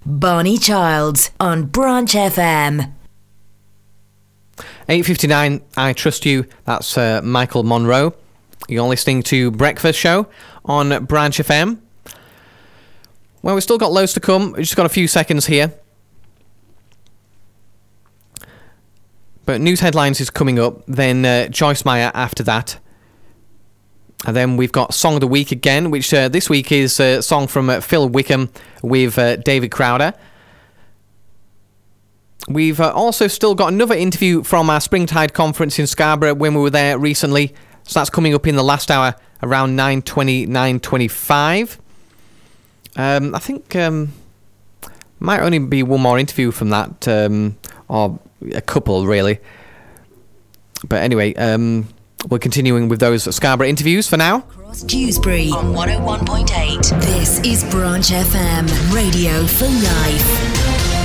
Barney Childs on Branch FM. 8:59, I Trust You. That's Michael Monroe. You're listening to Breakfast Show on Branch FM. Well, we've still got loads to come. We've just got a few seconds here. But news headlines is coming up. Then Joyce Meyer after that. And then we've got Song of the Week again, which this week is a song from Phil Wickham with David Crowder. We've also still got another interview from our Springtide conference in Scarborough when we were there recently. So that's coming up in the last hour around 9:20, 9:25. I think might only be one more interview from that, or a couple really. But anyway, we're continuing with those Scarborough interviews for now. Across Dewsbury on 101.8. This is Branch FM, radio for life.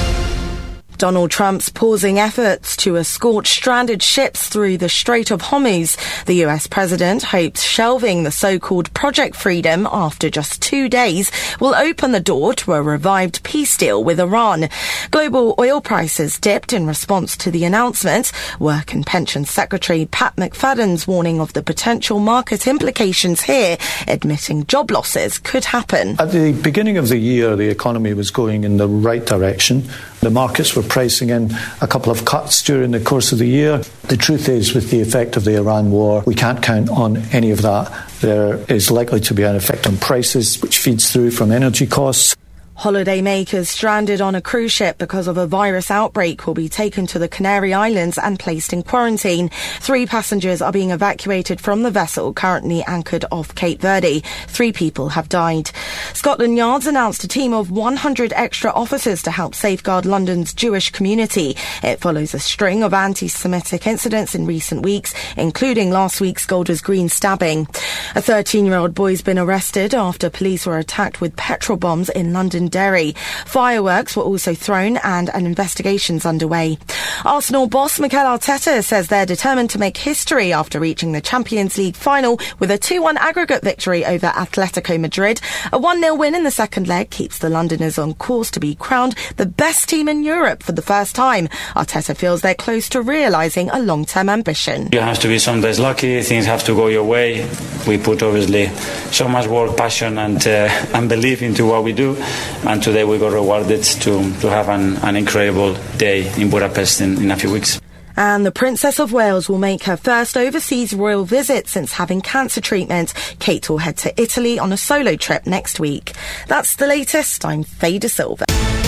Donald Trump's pausing efforts to escort stranded ships through the Strait of Hormuz. The US president hopes shelving the so-called Project Freedom after just 2 days will open the door to a revived peace deal with Iran. Global oil prices dipped in response to the announcement. Work and Pensions Secretary Pat McFadden's warning of the potential market implications here, admitting job losses could happen. At the beginning of the year, the economy was going in the right direction. The markets were pricing in a couple of cuts during the course of the year. The truth is, with the effect of the Iran war, we can't count on any of that. There is likely to be an effect on prices, which feeds through from energy costs. Holidaymakers stranded on a cruise ship because of a virus outbreak will be taken to the Canary Islands and placed in quarantine. 3 passengers are being evacuated from the vessel currently anchored off Cape Verde. 3 people have died. Scotland Yard's announced a team of 100 extra officers to help safeguard London's Jewish community. It follows a string of anti-Semitic incidents in recent weeks, including last week's Golders Green stabbing. A 13-year-old boy's been arrested after police were attacked with petrol bombs in London Derry. Fireworks were also thrown and an investigation's underway. Arsenal boss Mikel Arteta says they're determined to make history after reaching the Champions League final with a 2-1 aggregate victory over Atletico Madrid. A 1-0 win in the second leg keeps the Londoners on course to be crowned the best team in Europe for the first time. Arteta feels they're close to realising a long-term ambition. You have to be some days lucky, things have to go your way. We put obviously so much work, passion and belief into what we do. And today we got rewarded to have an incredible day in Budapest in a few weeks. And the Princess of Wales will make her first overseas royal visit since having cancer treatment. Kate will head to Italy on a solo trip next week. That's the latest. I'm Faye De Silva.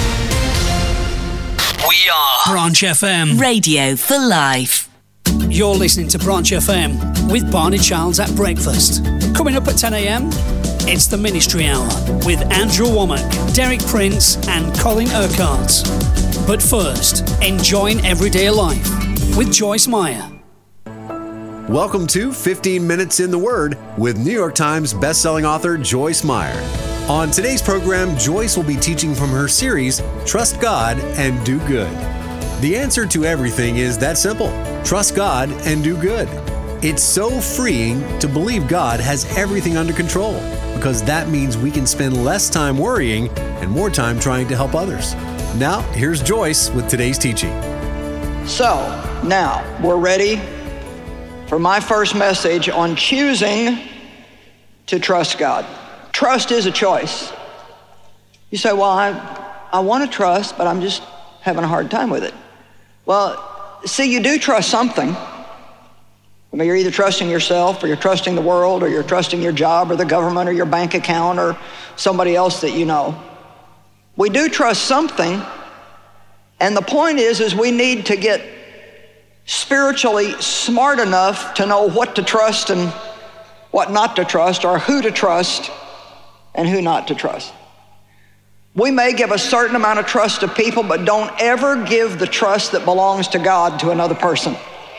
We are Branch FM, Radio for life. You're listening to Branch FM with Barney Childs at breakfast. Coming up at 10 a.m, it's the Ministry Hour with Andrew Womack, Derek Prince and Colin Urquhart. But first, enjoying everyday life with Joyce Meyer. Welcome to 15 Minutes in the Word with New York Times bestselling author Joyce Meyer. On today's program, Joyce will be teaching from her series, Trust God and Do Good. The answer to everything is that simple. Trust God and do good. It's so freeing to believe God has everything under control, because that means we can spend less time worrying and more time trying to help others. Now, here's Joyce with today's teaching. So, now we're ready for my first message on choosing to trust God. Trust is a choice. You say, well, I want to trust, but I'm just having a hard time with it. Well, see, you do trust something. I mean, you're either trusting yourself or you're trusting the world or you're trusting your job or the government or your bank account or somebody else that you know. We do trust something, and the point is we need to get spiritually smart enough to know what to trust and what not to trust, or who to trust and who not to trust. We may give a certain amount of trust to people, but don't ever give the trust that belongs to God to another person.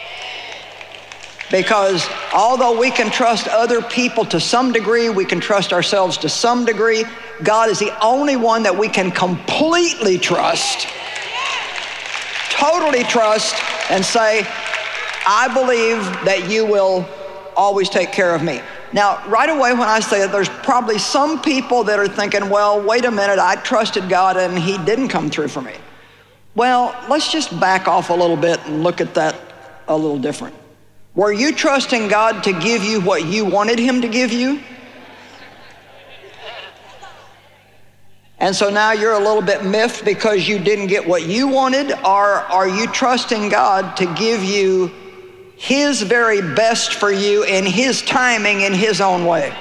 Because although we can trust other people to some degree, we can trust ourselves to some degree, God is the only one that we can completely trust, totally trust, and say, I believe that you will always take care of me. Now, right away when I say it, there's probably some people that are thinking, well, wait a minute, I trusted God and he didn't come through for me. Well, let's just back off a little bit and look at that a little different. Were you trusting God to give you what you wanted him to give you? And so now you're a little bit miffed because you didn't get what you wanted? Or are you trusting God to give you his very best for you in his timing, in his own way?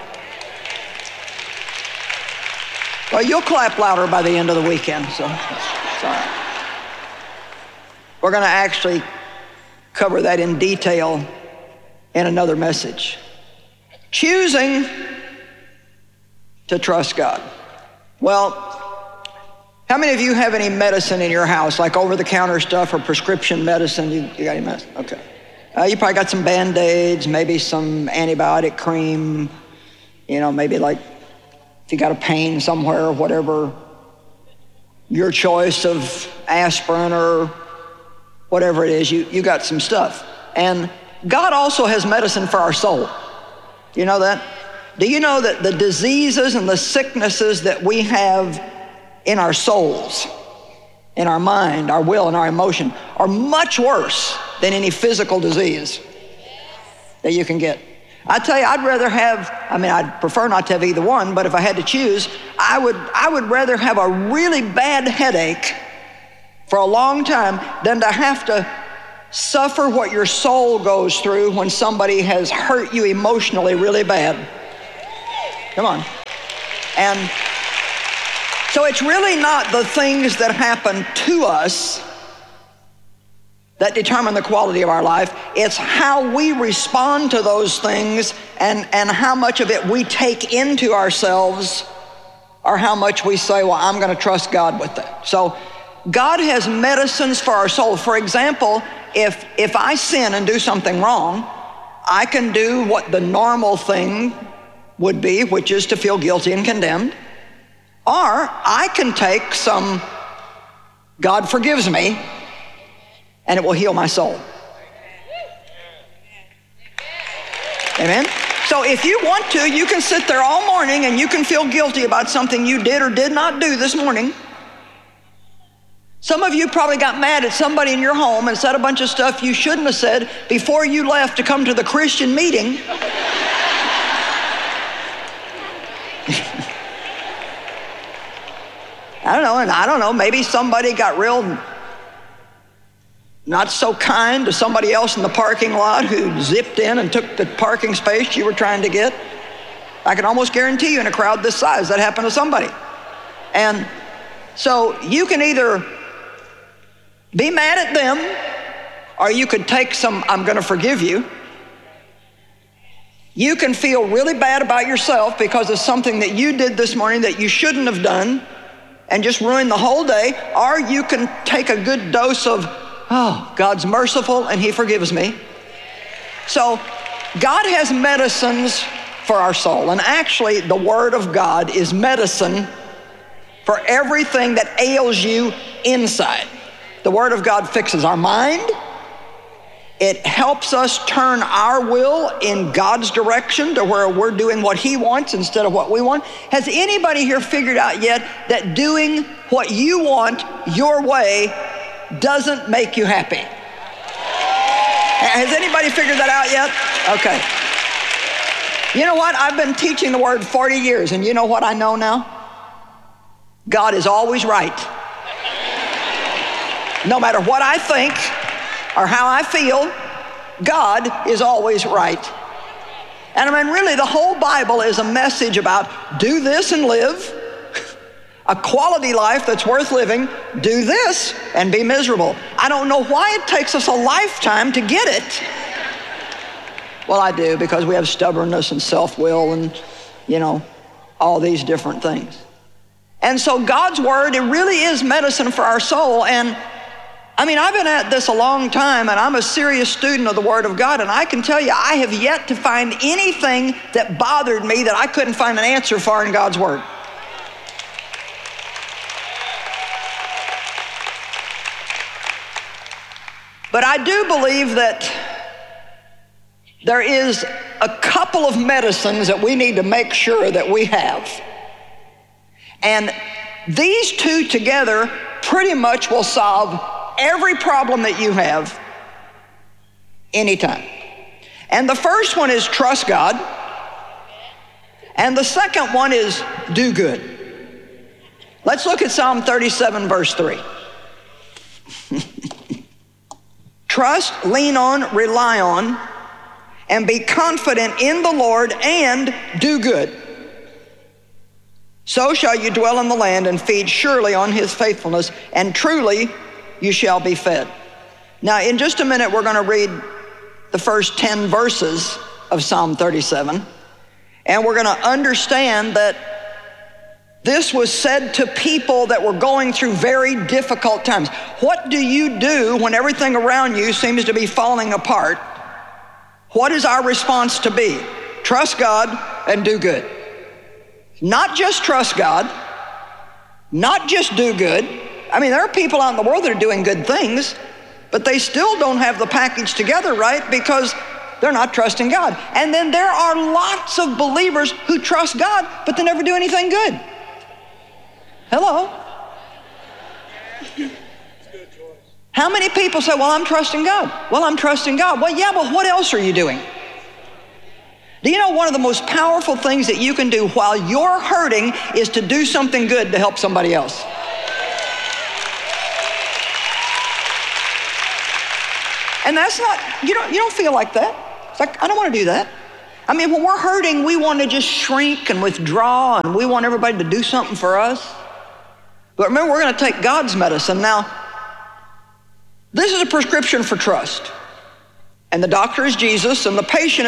Well, you'll clap louder by the end of the weekend, so it's all right. We're going to actually cover that in detail in another message. Choosing to trust God. Well, how many of you have any medicine in your house, like over-the-counter stuff or prescription medicine? You got any medicine? Okay. You probably got some Band-Aids, maybe some antibiotic cream, maybe like if you got a pain somewhere or whatever, your choice of aspirin or whatever it is, you got some stuff. And God also has medicine for our soul. You know that? Do you know that the diseases and the sicknesses that we have in our souls, in our mind, our will, and our emotion are much worse than any physical disease that you can get? I tell you, I'd prefer not to have either one, but if I had to choose, I would rather have a really bad headache for a long time than to have to suffer what your soul goes through when somebody has hurt you emotionally really bad. Come on. And so it's really not the things that happen to us that determine the quality of our life. It's how we respond to those things and how much of it we take into ourselves, or how much we say, well, I'm going to trust God with that. So God has medicines for our soul. For example, if I sin and do something wrong, I can do what the normal thing would be, which is to feel guilty and condemned. Or I can take some, God forgives me, and it will heal my soul. Amen? So if you want to, you can sit there all morning and you can feel guilty about something you did or did not do this morning. Some of you probably got mad at somebody in your home and said a bunch of stuff you shouldn't have said before you left to come to the Christian meeting. I don't know, maybe somebody got real not so kind to somebody else in the parking lot who zipped in and took the parking space you were trying to get. I can almost guarantee you in a crowd this size that happened to somebody. And so you can either be mad at them, or you could take some, I'm going to forgive you. You can feel really bad about yourself because of something that you did this morning that you shouldn't have done and just ruin the whole day. Or you can take a good dose of, oh, God's merciful and he forgives me. So God has medicines for our soul. And actually the Word of God is medicine for everything that ails you inside. The Word of God fixes our mind. It helps us turn our will in God's direction to where we're doing what he wants instead of what we want. Has anybody here figured out yet that doing what you want your way doesn't make you happy? Has anybody figured that out yet? Okay. You know what? I've been teaching the Word 40 years, and you know what I know now? God is always right. No matter what I think or how I feel, God is always right. And I mean, really, the whole Bible is a message about do this and live, a quality life that's worth living, do this and be miserable. I don't know why it takes us a lifetime to get it. Well, I do, because we have stubbornness and self-will and, all these different things. And so God's Word, it really is medicine for our soul. And I mean, I've been at this a long time, and I'm a serious student of the Word of God, and I can tell you, I have yet to find anything that bothered me that I couldn't find an answer for in God's Word. But I do believe that there is a couple of medicines that we need to make sure that we have. And these two together pretty much will solve every problem that you have anytime. And the first one is trust God. And the second one is do good. Let's look at Psalm 37, verse 3. Trust, lean on, rely on, and be confident in the Lord and do good. So shall you dwell in the land and feed surely on his faithfulness, and truly you shall be fed. Now, in just a minute, we're going to read the first 10 verses of Psalm 37, and we're going to understand that this was said to people that were going through very difficult times. What do you do when everything around you seems to be falling apart? What is our response to be? Trust God and do good. Not just trust God, not just do good. I mean, there are people out in the world that are doing good things, but they still don't have the package together right because they're not trusting God. And then there are lots of believers who trust God, but they never do anything good. Hello? How many people say, well, I'm trusting God? Well, I'm trusting God. Well, yeah, but what else are you doing? Do you know one of the most powerful things that you can do while you're hurting is to do something good to help somebody else? And that's not, you don't feel like that. It's like, I don't want to do that. I mean, when we're hurting, we want to just shrink and withdraw, and we want everybody to do something for us. But remember, we're going to take God's medicine. Now, this is a prescription for trust. And the doctor is Jesus, and the patient